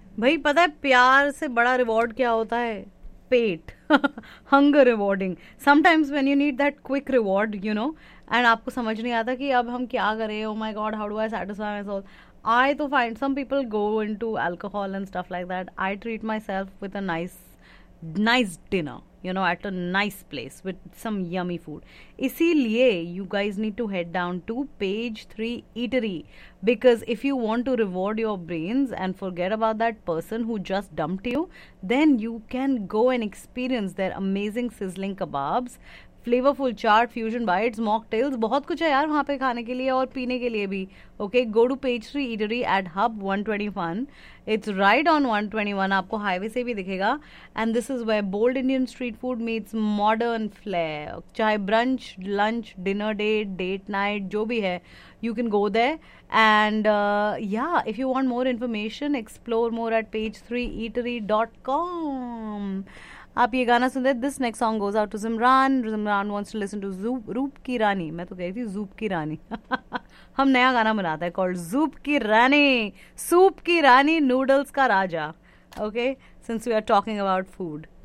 भाई पता है प्यार से बड़ा रिवॉर्ड क्या होता है? पेट। Hunger rewarding. Sometimes when you need that quick reward, and आपको समझ नहीं आता कि अब हम क्या करें, oh my God, how do I satisfy my soul. I to find some people go into alcohol and stuff like that. I treat myself with a nice dinner, at a nice place with some yummy food. इसीलिए you guys need to head down to page 3 eatery, because if you want to reward your brains and forget about that person who just dumped you, then you can go and experience their amazing sizzling kebabs, flavourful chaat, fusion bytes, mocktails, बहुत कुछ है यार वहाँ पे खाने के लिए और पीने के लिए भी. Okay, go to page 3 eatery eight hub 121. It's right on 121. आपको हाईवे से भी दिखेगा. And this is where bold Indian street food meets modern flare. चाहे brunch, lunch, dinner date, date night, जो भी है, you can go there. And yeah, if you want more information, explore more at page3eatery.com. आप ये गाना सुनते हैं. This next song goes out to जिमरान. जिमरान wants to listen to रूप की रानी. मैं तो कह रही थी जूप की रानी. हम नया गाना बनाते हैं कॉल्ड जूप की रानी. सूप की रानी, नूडल्स का राजा. Okay, since we are talking about food.